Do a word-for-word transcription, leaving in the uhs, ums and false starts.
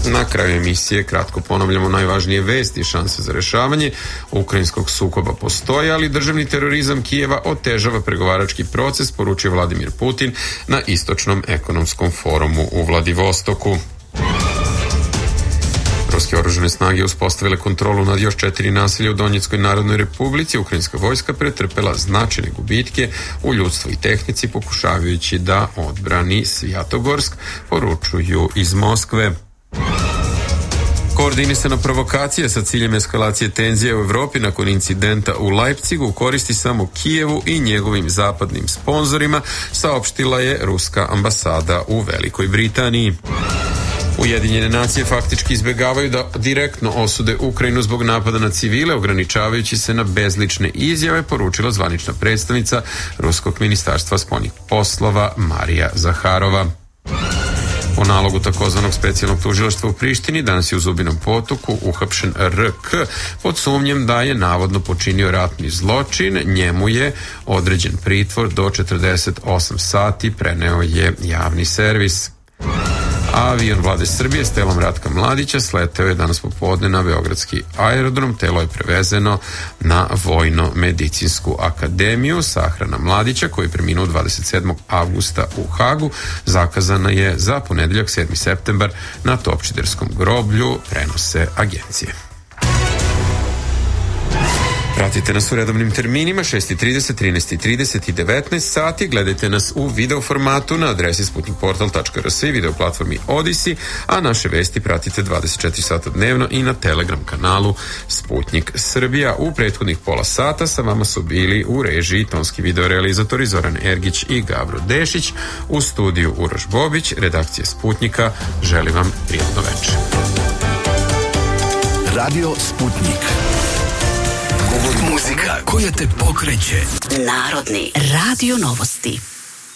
Na kraju emisije kratko ponavljamo najvažnije vesti i šanse za rešavanje. Ukrajinskog sukoba postoji, ali državni terorizam Kijeva otežava pregovarački proces, poručio Vladimir Putin na istočnom ekonomskom forumu u Vladivostoku. Ruske oružane snage uspostavile kontrolu nad još četiri naselja u Donjeckoj Narodnoj Republici. Ukrajinska vojska pretrpela značajne gubitke u ljudstvu i tehnici, pokušavajući da odbrani Svjatogorsk, poručuju iz Moskve. Koordinisana provokacija sa ciljem eskalacije tenzije u Evropi nakon incidenta u Leipzigu koristi samo Kijevu i njegovim zapadnim sponzorima, saopštila je ruska ambasada u Velikoj Britaniji. Ujedinjene nacije faktički izbjegavaju da direktno osude Ukrajinu zbog napada na civile, ograničavajući se na bezlične izjave, poručila zvanična predstavnica Ruskog ministarstva spoljnih poslova Marija Zaharova. Po nalogu takozvanog specijalnog tužilaštva u Prištini danas je u Zubinom Potoku uhapšen R K pod sumnjem da je navodno počinio ratni zločin. Njemu je određen pritvor do četrdeset osam sati, preneo je javni servis. Avion Vlade Srbije s telom Ratka Mladića sleteo je danas popodne na beogradski aerodrom. Telo je prevezeno na Vojno-medicinsku akademiju. Sahrana Mladića, koji je preminuo dvadeset sedmog avgusta u Hagu, zakazana je za ponedeljak sedmi septembar na Topčiderskom groblju, prenose agencije. Pratite nas u redovnim terminima šest i trideset, trinaest i trideset i devetnaest sati. Gledajte nas u video formatu na adresi sputnik portal tačka r s i video platformi Odisi, a naše vesti pratite dvadeset četiri sata dnevno i na Telegram kanalu Sputnik Srbija. U prethodnih pola sata sa vama su bili u režiji tonski videorealizatori Zoran Ergić i Gabro Dešić, u studiju Uroš Bobić, redakcije Sputnika. Želim vam prijatno večer. Radio Sputnik. Muzika koja te pokreće. Narodni radio novosti.